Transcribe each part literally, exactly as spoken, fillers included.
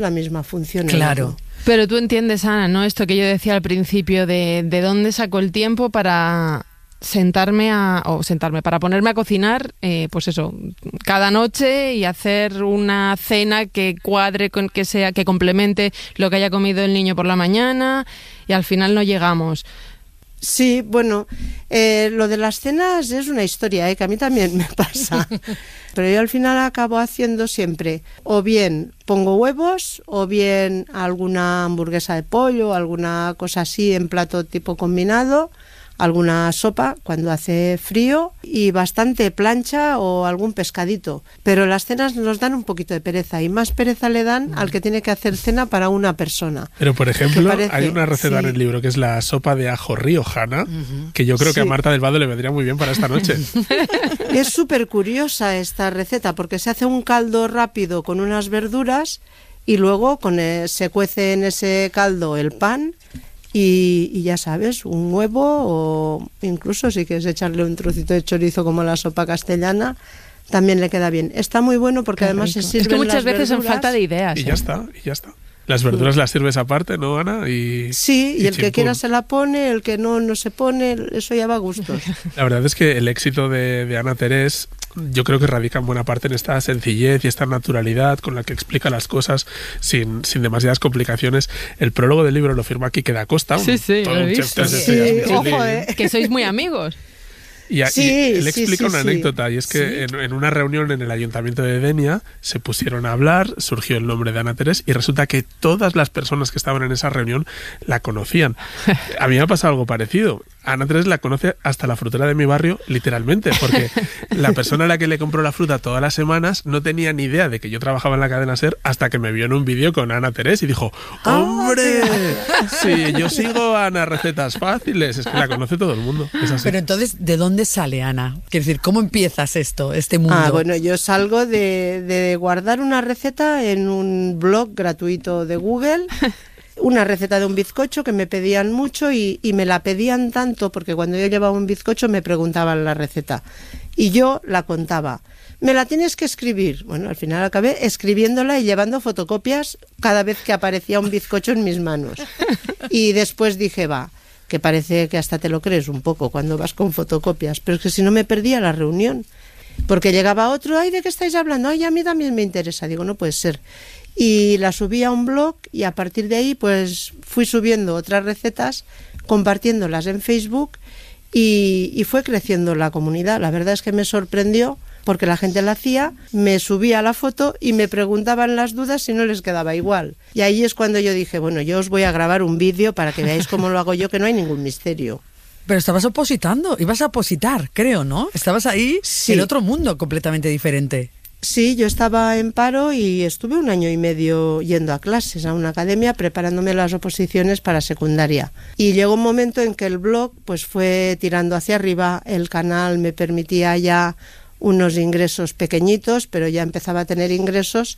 la misma función. Claro. Pero tú entiendes, Ana, ¿no? Esto que yo decía al principio de, de dónde saco el tiempo para sentarme a, o sentarme, para ponerme a cocinar, eh, pues eso, cada noche y hacer una cena que cuadre, con que sea, que complemente lo que haya comido el niño por la mañana, y al final no llegamos. Sí, bueno, eh, lo de las cenas es una historia, eh, que a mí también me pasa. Pero yo al final acabo haciendo siempre, o bien pongo huevos, o bien alguna hamburguesa de pollo, alguna cosa así en plato tipo combinado, alguna sopa cuando hace frío y bastante plancha o algún pescadito. Pero las cenas nos dan un poquito de pereza y más pereza le dan al que tiene que hacer cena para una persona. Pero por ejemplo, hay una receta sí. en el libro que es la sopa de ajo riojana, uh-huh. que yo creo sí. que a Marta del Vado le vendría muy bien para esta noche. Es súper curiosa esta receta porque se hace un caldo rápido con unas verduras y luego con el, se cuece en ese caldo el pan. Y, y ya sabes, un huevo o incluso si quieres echarle un trocito de chorizo como la sopa castellana, también le queda bien. Está muy bueno porque Qué además rico. Se sirven es que muchas las veces verduras. En falta de ideas. Y ¿eh? ya está, y ya está. Las verduras las sirves aparte, ¿no, Ana? Y, sí, y, y el chimpún. Que quiera se la pone, el que no, no se pone, eso ya va a gustos. La verdad es que el éxito de, de Ana Terés, yo creo que radica en buena parte en esta sencillez y esta naturalidad con la que explica las cosas sin, sin demasiadas complicaciones. El prólogo del libro lo firma Quique da Costa, un, sí, sí, todo lo he un visto. chef sí, sí, ojo, eh. Que sois muy amigos. Y, sí, y él explica sí, sí, una sí. anécdota, y es que sí. en, en una reunión en el Ayuntamiento de Denia se pusieron a hablar, surgió el nombre de Ana Terés y resulta que todas las personas que estaban en esa reunión la conocían. A mí me ha pasado algo parecido. Ana Terés la conoce hasta la frutera de mi barrio, literalmente, porque la persona a la que le compró la fruta todas las semanas no tenía ni idea de que yo trabajaba en la cadena SER hasta que me vio en un vídeo con Ana Terés y dijo, ¡hombre! Sí, yo sigo a Ana Recetas Fáciles. Es que la conoce todo el mundo. Es así. Pero entonces, ¿de dónde sale, Ana? Quiero decir, ¿cómo empiezas esto, este mundo? Ah, bueno, yo salgo de, de guardar una receta en un blog gratuito de Google. Una receta de un bizcocho que me pedían mucho y, y me la pedían tanto porque cuando yo llevaba un bizcocho me preguntaban la receta y yo la contaba. Me la tienes que escribir. Bueno, al final acabé escribiéndola y llevando fotocopias cada vez que aparecía un bizcocho en mis manos. Y después dije, va, que parece que hasta te lo crees un poco cuando vas con fotocopias, pero es que si no me perdía la reunión. Porque llegaba otro, ay, ¿de qué estáis hablando? Ay, a mí también me interesa. Digo, no puede ser. Y la subí a un blog y a partir de ahí pues fui subiendo otras recetas, compartiéndolas en Facebook y, y fue creciendo la comunidad. La verdad es que me sorprendió porque la gente la hacía, me subía la foto y me preguntaban las dudas si no les quedaba igual. Y ahí es cuando yo dije, bueno, yo os voy a grabar un vídeo para que veáis cómo lo hago yo, que no hay ningún misterio. Pero estabas opositando, ibas a opositar, creo, ¿no? Estabas ahí sí. en otro mundo completamente diferente. Sí, yo estaba en paro y estuve un año y medio yendo a clases, a una academia, preparándome las oposiciones para secundaria. Y llegó un momento en que el blog pues fue tirando hacia arriba, el canal me permitía ya unos ingresos pequeñitos, pero ya empezaba a tener ingresos.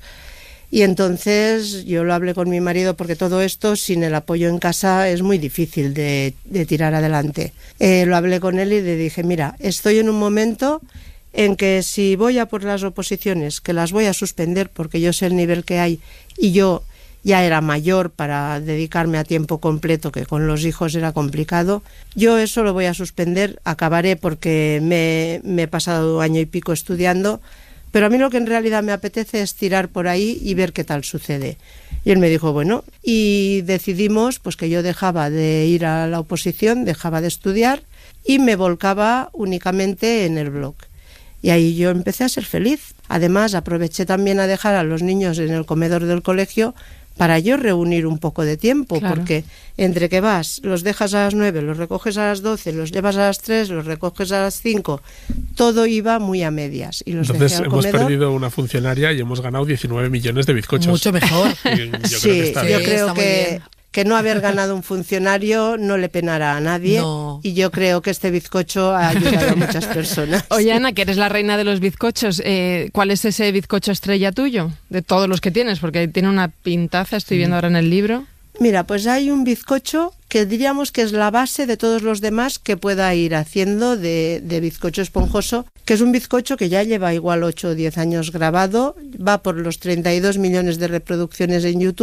Y entonces yo lo hablé con mi marido porque todo esto sin el apoyo en casa es muy difícil de, de tirar adelante. Eh, lo hablé con él y le dije, mira, estoy en un momento en que si voy a por las oposiciones, que las voy a suspender porque yo sé el nivel que hay y yo ya era mayor para dedicarme a tiempo completo, que con los hijos era complicado, yo eso lo voy a suspender, acabaré porque me, me he pasado año y pico estudiando, pero a mí lo que en realidad me apetece es tirar por ahí y ver qué tal sucede. Y él me dijo, bueno, y decidimos pues que yo dejaba de ir a la oposición, dejaba de estudiar y me volcaba únicamente en el blog. Y ahí yo empecé a ser feliz. Además, aproveché también a dejar a los niños en el comedor del colegio para yo reunir un poco de tiempo, claro. Porque entre que vas, los dejas a las nueve, los recoges a las doce, los llevas a las tres, los recoges a las cinco, todo iba muy a medias. Y los Entonces dejé al hemos comedor. perdido una funcionaria y hemos ganado diecinueve millones de bizcochos. Mucho mejor. Y yo sí, creo que está yo bien. creo está muy que... bien. que no haber ganado un funcionario no le penará a nadie no. Y yo creo que este bizcocho ha ayudado a muchas personas. Oye, Ana, que eres la reina de los bizcochos, eh, ¿cuál es ese bizcocho estrella tuyo? De todos los que tienes, porque tiene una pintaza, estoy viendo ahora en el libro. Mira, pues hay un bizcocho que diríamos que es la base de todos los demás que pueda ir haciendo de, de bizcocho esponjoso, que es un bizcocho que ya lleva igual ocho o diez años grabado, va por los treinta y dos millones de reproducciones en YouTube.